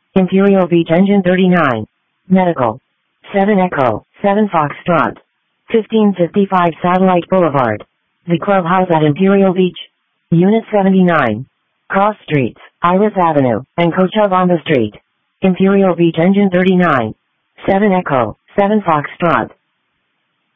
Imperial Beach Engine 39. Medical. 7 Echo, 7 Foxtrot. 1555 Satellite Boulevard. The Clubhouse at Imperial Beach. Unit 79. Cross Streets, Iris Avenue, and Cochabamba Street. Imperial Beach Engine 39. 7 Echo, 7 Foxtrot.